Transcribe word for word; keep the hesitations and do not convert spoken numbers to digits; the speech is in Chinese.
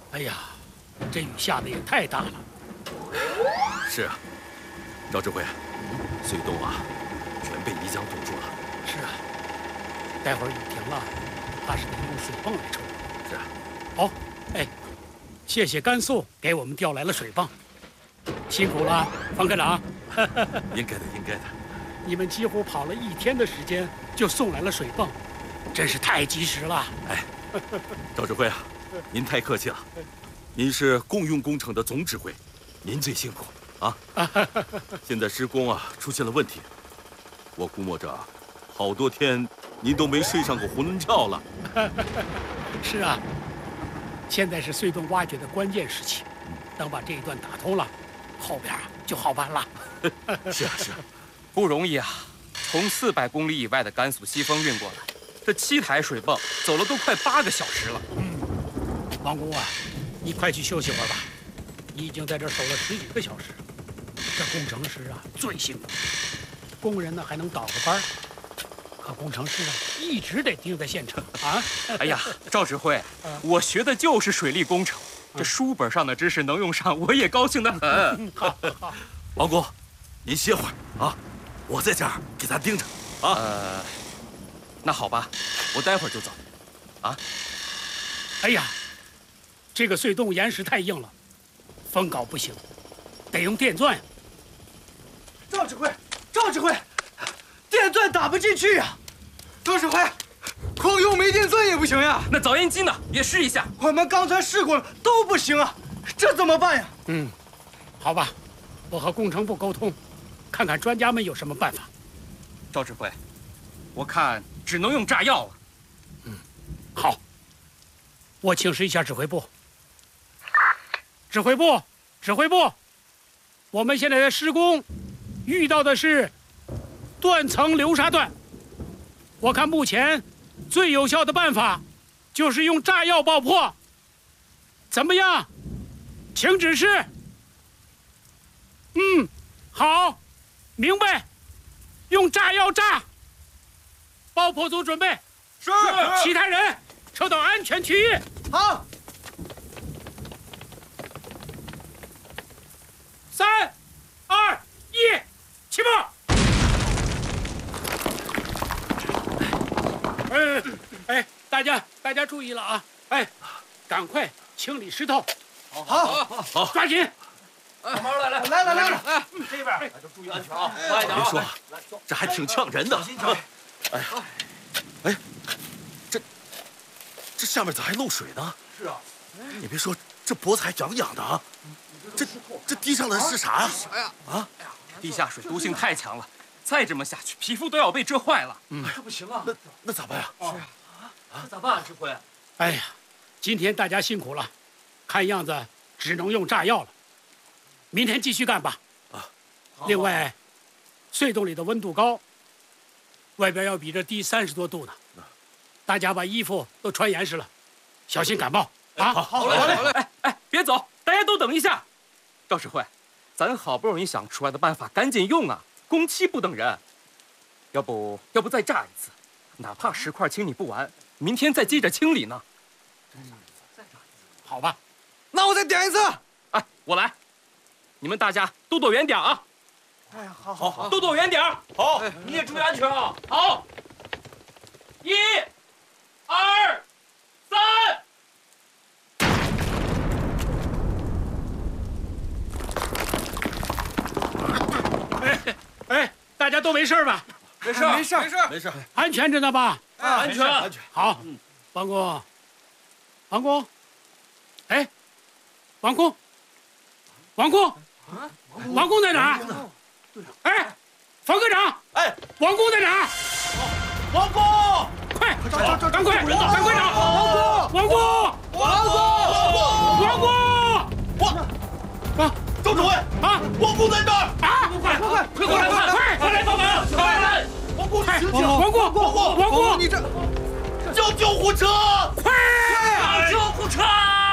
哎呀，这雨下的也太大了。 是啊，赵指挥，隧洞啊，全被泥浆堵住了。 是啊，待会儿雨停了，怕是得用水泵来抽。 是啊。 好，哎，谢谢甘肃给我们调来了水泵，辛苦了，方科长。 应该的，应该的。 你们几乎跑了一天的时间就送来了水泵，真是太及时了。 哎，赵指挥啊，您太客气了。您是共用工程的总指挥，您最辛苦啊。现在施工啊出现了问题，我估摸着好多天您都没睡上过囫囵觉了。 是啊，现在是隧洞挖掘的关键时期，等把这一段打通了，后边就好办了。 是啊，是啊。 不容易啊！从四百公里以外的甘肃西峰运过来，这七台水泵走了都快八个小时了。 嗯，王工啊，你快去休息会儿吧，你已经在这儿守了十几个小时。这工程师啊最辛苦，工人呢还能倒个班，可工程师啊一直得盯在现场啊。 哎呀，赵指挥，我学的就是水利工程，这书本上的知识能用上，我也高兴得很。 好，好， 王工，您歇会儿啊。我在这儿给咱盯着，啊， 呃，那好吧，我待会儿就走，啊。 哎呀，这个隧洞岩石太硬了，封镐不行，得用电钻呀。 赵指挥，赵指挥，电钻打不进去呀！赵指挥，光用煤电钻也不行呀。 那早烟机呢？也试一下。 我们刚才试过了，都不行啊，这怎么办呀？ 嗯，好吧，我和工程部沟通。看看专家们有什么办法。 赵指挥，我看只能用炸药了。 嗯，好，我请示一下指挥部。指挥部，指挥部，我们现在在施工，遇到的是断层流沙段。我看目前最有效的办法就是用炸药爆破。怎么样？请指示。嗯，好。明白，用炸药炸。爆破组准备。 是。 其他人撤到安全区域。 好。 三、二、一，起步。哎哎，大家大家注意了啊！哎，赶快清理石头。 好，好， 好， 抓紧。 慢慢来，来，来了，来了， 哎，这边，大家注意安全啊！慢一点啊！ 别说，这还挺呛人的。 小心小心！ 哎，哎，这这下面咋还漏水呢？ 是啊， 你别说，这脖子还痒痒的啊！这这滴上的是啥呀？ 啥呀？ 啊！ 地下水毒性太强了，再这么下去，皮肤都要被蛰坏了。 嗯，这不行啊！ 那那咋办呀？ 是啊，这咋办啊，指挥？ 哎呀，今天大家辛苦了，看样子只能用炸药了。明天继续干吧。 啊， 另外，隧洞里的温度高，外边要比这低三十多度呢。大家把衣服都穿严实了，小心感冒啊！ 好， 好嘞，好嘞。 哎哎，别走，大家都等一下。赵指挥，咱好不容易想出来的办法，赶紧用啊！工期不等人。要不，要不再炸一次，哪怕石块清理不完，明天再接着清理呢。 再炸一次， 好吧？ 那我再点一次。 哎，我来。你们大家都躲远点啊！ 哎呀，好， 好，好， 都躲远点。 好，你也注意安全啊！ 好，一、二、三。 哎哎，大家都没事吧？ 没事， 没事， 没事， 没事， 安全着呢吧？ 安全， 安全。 好，王工，王工，哎，王工，王工。王工在哪儿？哎，冯科长， 哎， 王工在哪儿？ 王工， 快，赶快，赶快找！王工， 王工， 王工， 王， 啊， 赵指挥啊， 王工在这儿啊！快快快过来，快快来帮忙！快来！ 王工， 快， 醒醒！ 王工， 王工， 王工， 你这叫救护车！ 快！ 救护车！